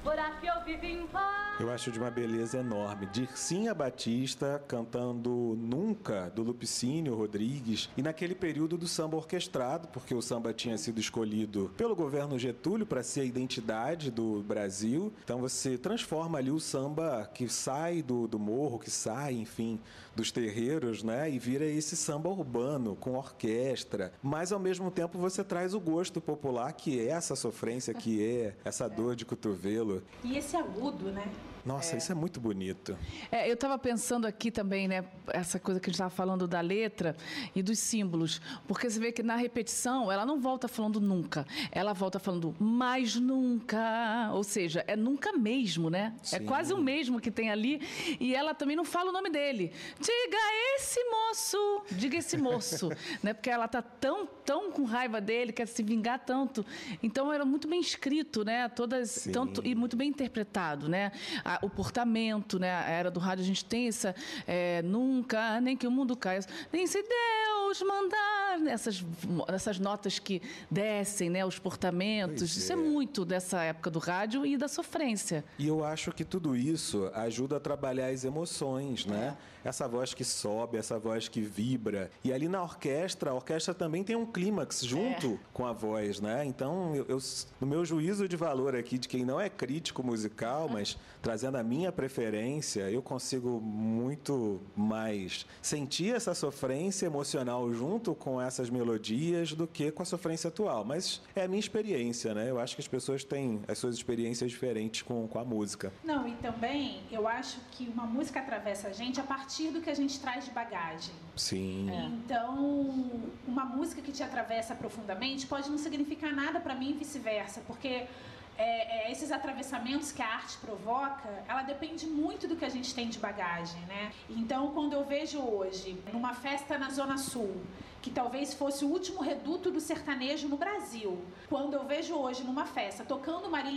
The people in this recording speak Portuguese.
Eu acho de uma beleza enorme. Dircinha Batista cantando Nunca, do Lupicínio Rodrigues, e naquele período do samba orquestrado, porque o samba tinha sido escolhido pelo governo Getúlio para ser a identidade do Brasil. Então você transforma ali o samba que sai do morro, que sai, enfim, dos terreiros, né? E vira esse samba urbano, com orquestra. Mas, ao mesmo tempo, você traz o gosto popular, que é essa sofrência, que é essa dor de cotovelo. E esse agudo, né? Nossa, isso é muito bonito. Eu estava pensando aqui também, né, essa coisa que a gente estava falando da letra e dos símbolos, porque você vê que na repetição ela não volta falando nunca, ela volta falando mais nunca, ou seja, é nunca mesmo, né? Sim. É quase o mesmo que tem ali, e ela também não fala o nome dele. Diga esse moço, né? Porque ela tá tão com raiva dele, quer se vingar tanto. Então era muito bem escrito, né? Tanto e muito bem interpretado, né? O portamento, né? A era do rádio, a gente tem essa nunca, nem que o mundo caia, nem se Deus mandar, essas notas que descem, né? Os portamentos, isso é muito dessa época do rádio e da sofrência. E eu acho que tudo isso ajuda a trabalhar as emoções, né? Essa voz que sobe, essa voz que vibra. E ali na orquestra, a orquestra também tem um clímax junto com a voz, né? Então, no meu juízo de valor aqui, de quem não é crítico musical, mas trazendo a minha preferência, eu consigo muito mais sentir essa sofrência emocional junto com essas melodias do que com a sofrência atual. Mas é a minha experiência, né? Eu acho que as pessoas têm as suas experiências diferentes com a música. Não, e também eu acho que uma música atravessa a gente a partir do que a gente traz de bagagem. Sim. Então, uma música que te atravessa profundamente pode não significar nada para mim e vice-versa, porque esses atravessamentos que a arte provoca, ela depende muito do que a gente tem de bagagem, né? Então, quando eu vejo hoje, numa festa na Zona Sul, que talvez fosse o último reduto do sertanejo no Brasil, quando eu vejo hoje numa festa tocando Marília